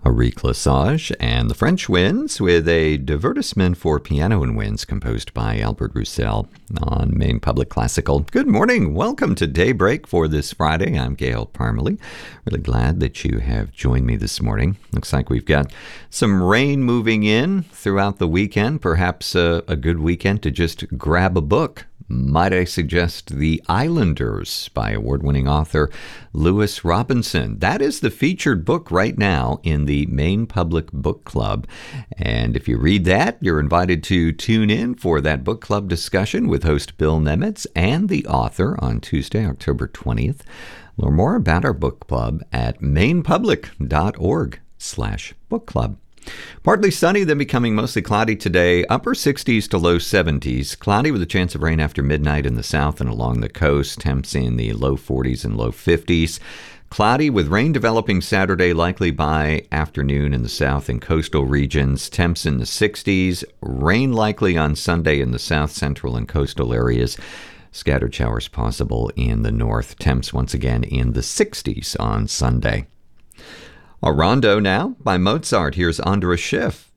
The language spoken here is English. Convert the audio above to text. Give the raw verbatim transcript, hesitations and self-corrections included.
Auric Lesage and the French Winds with a divertissement for piano and winds composed by Albert Roussel on Maine Public Classical. Good morning. Welcome to Daybreak for this Friday. I'm Gail Parmalee. Really glad that you have joined me this morning. Looks like we've got some rain moving in throughout the weekend. Perhaps a, a good weekend to just grab a book. Might I suggest The Islanders by award-winning author Lewis Robinson. That is the featured book right now in the Maine Public Book Club. And if you read that, you're invited to tune in for that book club discussion with host Bill Nemitz and the author on Tuesday, October twentieth. Learn more about our book club at mainepublic.org slash book club. Partly sunny, then becoming mostly cloudy today. Upper sixties to low seventies. Cloudy with a chance of rain after midnight in the south and along the coast. Temps in the low forties and low fifties. Cloudy with rain developing Saturday, likely by afternoon in the south and coastal regions. Temps in the sixties. Rain likely on Sunday in the south, central, and coastal areas. Scattered showers possible in the north. Temps once again in the sixties on Sunday. A rondo now by Mozart. Here's Andras Schiff.